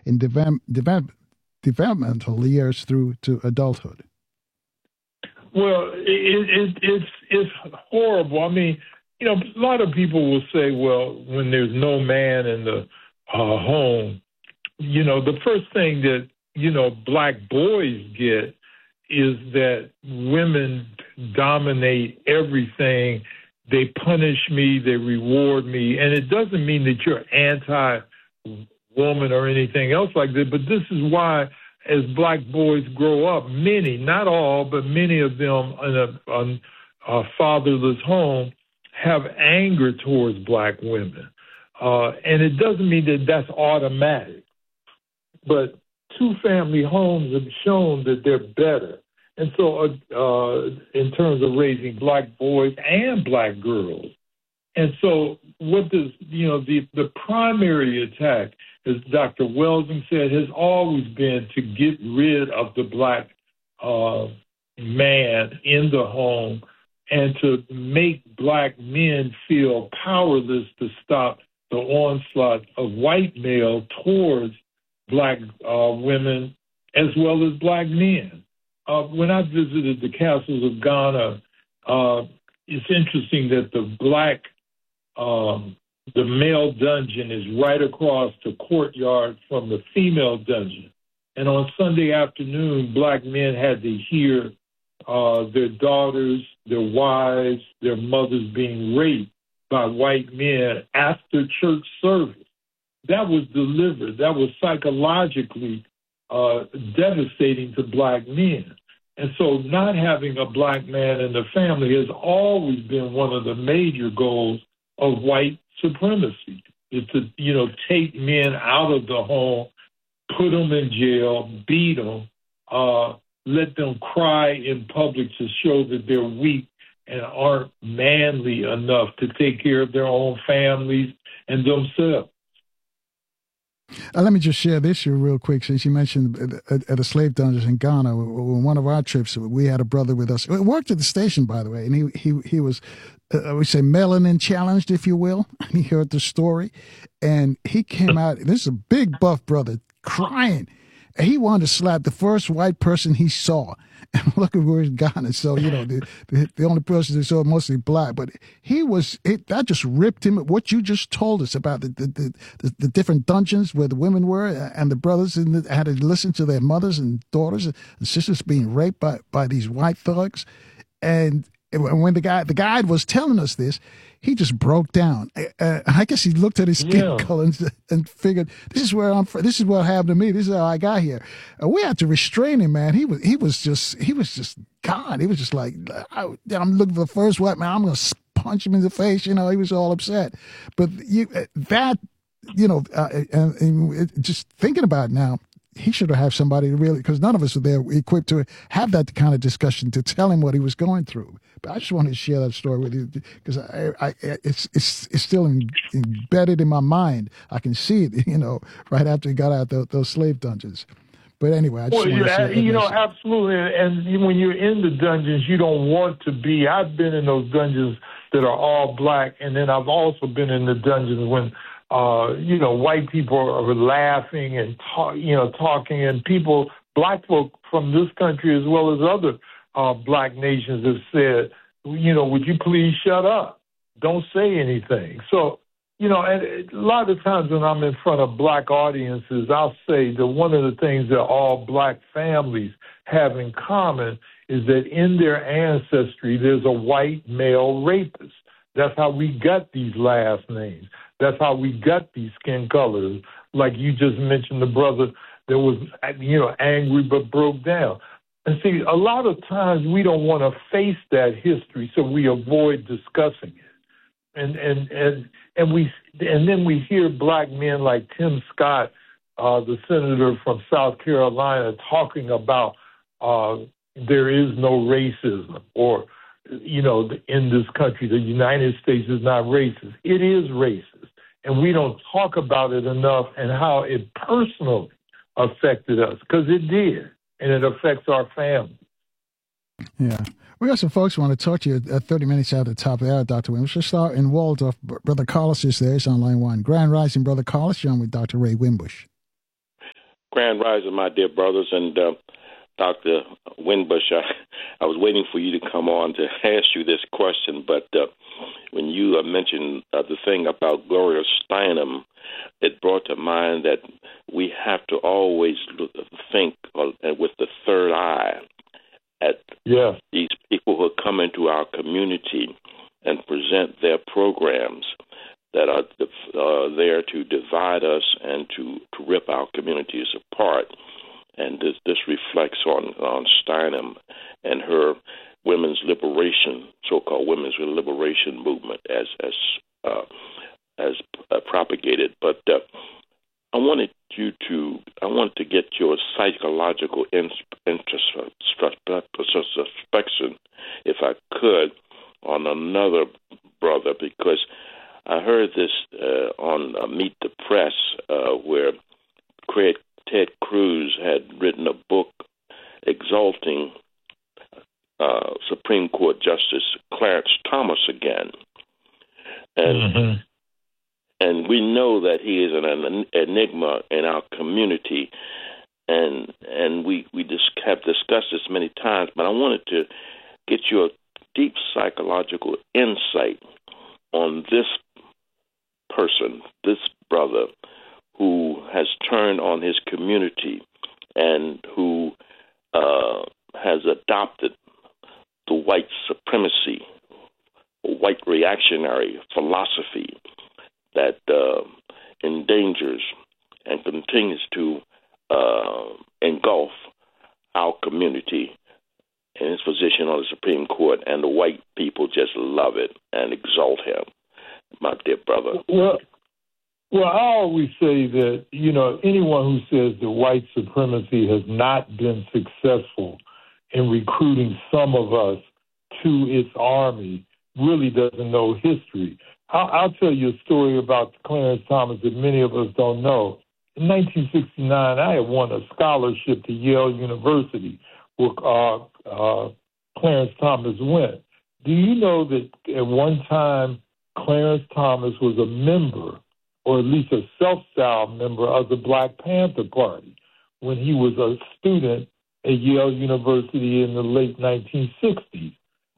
in developmental years through to adulthood? Well, it's horrible. I mean, a lot of people will say, well, when there's no man in the home, the first thing that black boys get is that women dominate everything. They punish me, they reward me, and it doesn't mean that you're anti-woman or anything else like that, but this is why as black boys grow up, many, not all, but many of them in a fatherless home have anger towards black women. And it doesn't mean that that's automatic, but two-family homes have shown that they're better. And so in terms of raising black boys and black girls. And so what does, the primary attack, as Dr. Welsing said, has always been to get rid of the black man in the home and to make black men feel powerless to stop the onslaught of white male towards black women as well as black men. When I visited the castles of Ghana, it's interesting that the male dungeon is right across the courtyard from the female dungeon. And on Sunday afternoon, black men had to hear their daughters, their wives, their mothers being raped by white men after church service. That was delivered. That was psychologically devastating to black men. And so not having a black man in the family has always been one of the major goals of white supremacy, is to, take men out of the home, put them in jail, beat them, let them cry in public to show that they're weak and aren't manly enough to take care of their own families and themselves. Let me just share this here real quick, since you mentioned at a slave dungeon in Ghana. On one of our trips, we had a brother with us. It worked at the station, by the way, and he was, we say, melanin challenged, if you will. And he heard the story, and he came out. This is a big buff brother, crying. And he wanted to slap the first white person he saw. And look at where he's gone. And so, the only person he saw mostly black. But that just ripped him. What you just told us about the different dungeons where the women were and the brothers had to listen to their mothers and daughters and sisters being raped by these white thugs. And when the guide was telling us this, he just broke down. I guess he looked at his skin color and figured, this is where I'm from. This is what happened to me. This is how I got here. We had to restrain him, man. He was just God. He was just like, I'm looking for the first white man. I'm going to punch him in the face. He was all upset. But just thinking about it now, he should have somebody to really, because none of us are there equipped to have that kind of discussion to tell him what he was going through. But I just wanted to share that story with you because it's still embedded in my mind. I can see it, right after he got out those slave dungeons. But anyway, I just want to say absolutely. And when you're in the dungeons, you don't want to be. I've been in those dungeons that are all black, and then I've also been in the dungeons when white people are laughing and talking, and black folk from this country as well as other black nations have said, would you please shut up? Don't say anything. So, and a lot of times when I'm in front of black audiences, I'll say that one of the things that all black families have in common is that in their ancestry, there's a white male rapist. That's how we got these last names. That's how we got these skin colors. Like you just mentioned, the brother that was, angry but broke down. And see, a lot of times we don't want to face that history, so we avoid discussing it. And then we hear black men like Tim Scott, the senator from South Carolina, talking about there is no racism, or in this country, the United States is not racist. It is racist. And we don't talk about it enough and how it personally affected us, because it did, and it affects our family. Yeah. We got some folks who want to talk to you at 30 minutes after the top of the hour, Dr. Wimbush. Let's start in Waldorf. Brother Carlos is there. He's on line one. Grand Rising, Brother Carlos. You're on with Dr. Ray Wimbush. Grand Rising, my dear brothers, and Dr. Winbush. I was waiting for you to come on to ask you this question, but when you mentioned the thing about Gloria Steinem, it brought to mind that we have to always think with the third eye at these people who come into our community and present their programs that are there to divide us and to rip our communities apart. And this reflects on Steinem and her women's liberation, so-called women's liberation movement, as propagated. But I wanted to get your psychological introspection, if I could, on another brother, because I heard this on Meet the Press, where Ted Cruz had written a book exalting Supreme Court Justice Clarence Thomas again. And and we know that he is an enigma in our community, and we have discussed this many times, but I wanted to get your deep psychological insight on this person, this brother, who has turned on his community and who has adopted the white supremacy, white reactionary philosophy that endangers and continues to engulf our community in his position on the Supreme Court, and the white people just love it and exalt him, my dear brother. Well, I always say that, anyone who says that white supremacy has not been successful in recruiting some of us to its army really doesn't know history. I'll tell you a story about Clarence Thomas that many of us don't know. In 1969, I had won a scholarship to Yale University where Clarence Thomas went. Do you know that at one time Clarence Thomas was a member, or at least a self-styled member, of the Black Panther Party when he was a student at Yale University in the late 1960s?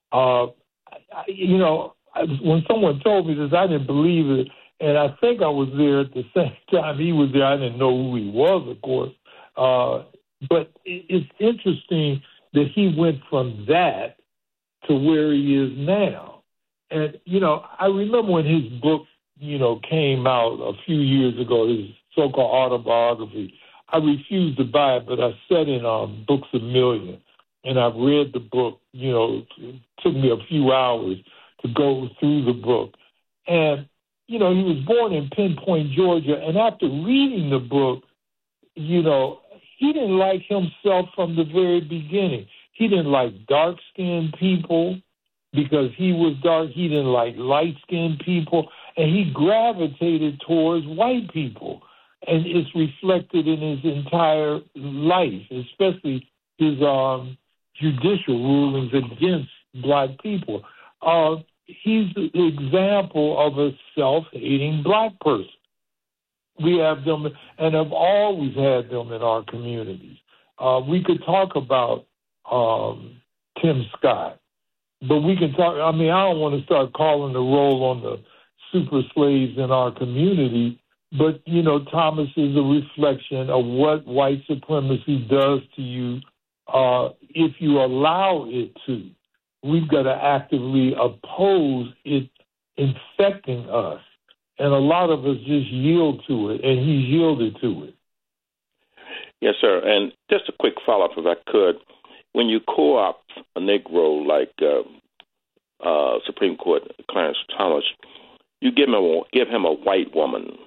When someone told me this, I didn't believe it, and I think I was there at the same time he was there. I didn't know who he was, of course, but it's interesting that he went from that to where he is now. And, I remember when his book, came out a few years ago, his so-called autobiography. I refused to buy it, but I sat in Books A Million, and I've read the book. It took me a few hours to go through the book. And, he was born in Pinpoint, Georgia, and after reading the book, he didn't like himself from the very beginning. He didn't like dark-skinned people because he was dark. He didn't like light-skinned people. And he gravitated towards white people. And it's reflected in his entire life, especially his judicial rulings against black people. He's the example of a self-hating black person. We have them and have always had them in our communities. We could talk about Tim Scott, but we can talk, I don't want to start calling the roll on the super slaves in our community, but, Thomas is a reflection of what white supremacy does to you if you allow it to. We've got to actively oppose it infecting us. And a lot of us just yield to it, and he's yielded to it. Yes, sir. And just a quick follow-up, if I could. When you co-opt a Negro like Supreme Court Clarence Thomas, you give him a white woman,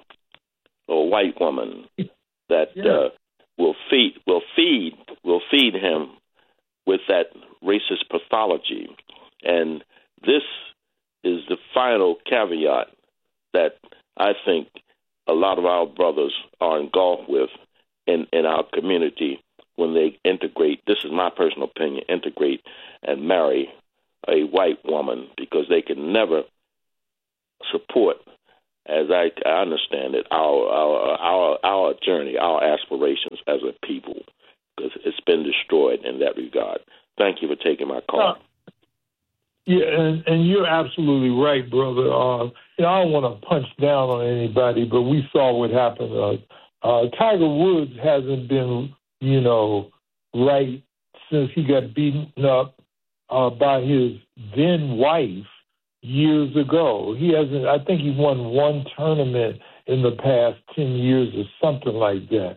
that will feed him with that racist pathology. And this is the final caveat that I think a lot of our brothers are engulfed with in our community when they integrate, this is my personal opinion, integrate and marry a white woman, because they can never support as I understand it, our journey, our aspirations as a people, because it's been destroyed in that regard. Thank you for taking my call. Yeah, and you're absolutely right, brother. I don't want to punch down on anybody, but we saw what happened. Tiger Woods hasn't been, right since he got beaten up by his then wife years ago. He hasn't. I think he won one tournament in the past 10 years or something like that.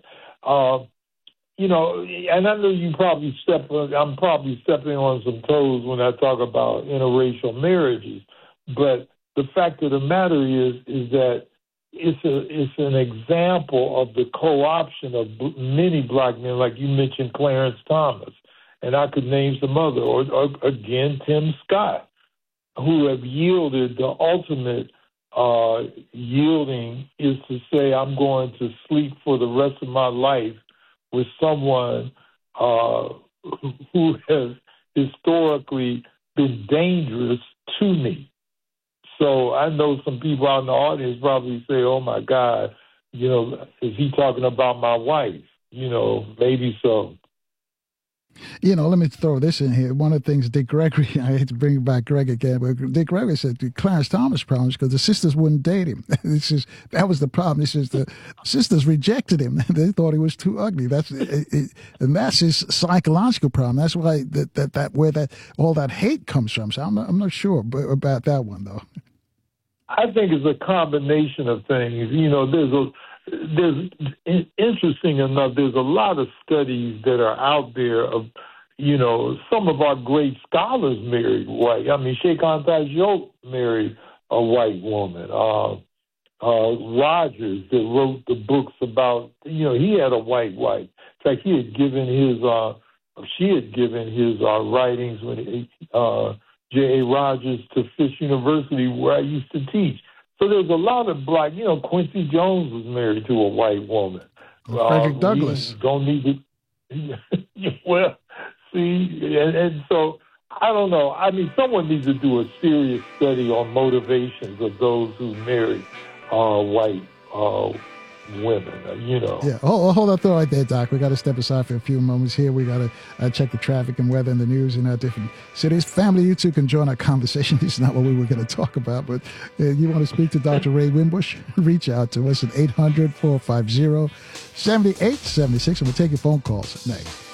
And I know I'm probably stepping on some toes when I talk about interracial marriages, but the fact of the matter is that it's an example of the co-option of many black men, like you mentioned, Clarence Thomas, and I could name some other, or again, Tim Scott, who have yielded. The ultimate yielding is to say, I'm going to sleep for the rest of my life with someone who has historically been dangerous to me. So I know some people out in the audience probably say, oh, my God, is he talking about my wife? Maybe so. Let me throw this in here. One of the things Dick Gregory, I hate to bring back Greg again, but Dick Gregory said the Clarence Thomas problems because the sisters wouldn't date him. That was the problem. This is the sisters rejected him. They thought he was too ugly. And that's his psychological problem. That's why all that hate comes from. So I'm not sure about that one though. I think it's a combination of things. There's interesting enough, there's a lot of studies that are out there of, some of our great scholars married white. I mean, Sheikh Anta Diop married a white woman. Rogers, that wrote the books about, he had a white wife. In fact, she had given his writings when J.A. Rogers to Fisk University, where I used to teach. So there's a lot of black, Quincy Jones was married to a white woman. Frederick Douglass. Don't need to, well, see, and so I don't know. I mean, someone needs to do a serious study on motivations of those who marry white women, Yeah, hold that thought right there, Doc. We got to step aside for a few moments here. We got to check the traffic and weather and the news in our different cities. Family, you two can join our conversation. This is not what we were going to talk about, but you want to speak to Dr. Ray Winbush? Reach out to us at 800-450-7876, and we'll take your phone calls next.